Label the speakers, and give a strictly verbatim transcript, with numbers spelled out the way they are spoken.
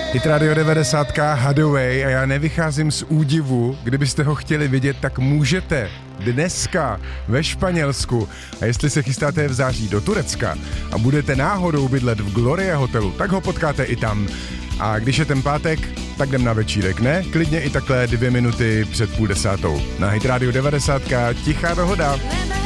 Speaker 1: Hit Radio devadesát Hadaway a já nevycházím z údivu. Kdybyste ho chtěli vidět, tak můžete. Dneska ve Španělsku. A jestli se chystáte v září do Turecka a budete náhodou bydlet v Gloria hotelu, tak ho potkáte i tam. A když je ten pátek, tak jdem na večírek, ne? Klidně i takhle dvě minuty před půl desátou. Na Hit Radio devadesát Tichá dohoda.